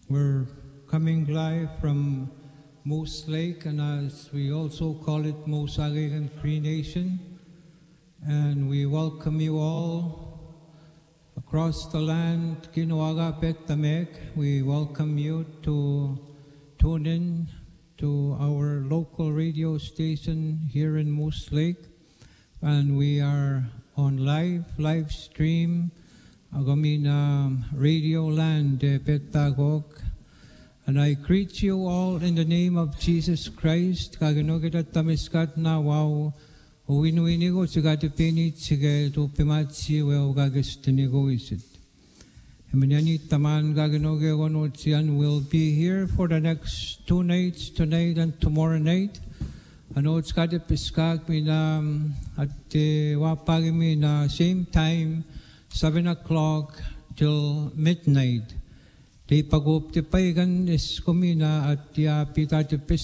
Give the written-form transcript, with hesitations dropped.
We're coming live from Moose Lake, and as we also call it, Moose Agagan Cree Nation. And we welcome you all across the land, Kinawaga Petamek. We welcome you to tune in to our local radio station here in Moose Lake. And we are on live stream, Agamina Radio Land, Petagok. And I greet you all in the name of Jesus Christ. Kaginogita tamiskat na wow. Uwinuinigo sigatipini sige to pimatsi well gagestinigo isit. Eminani taman gaginoge onotsian will be here for the next 2 nights, tonight and tomorrow night. Ano skate piskak mina at wapagimi na same time 7 o'clock till midnight. Di pagupti paigan is kumina at pita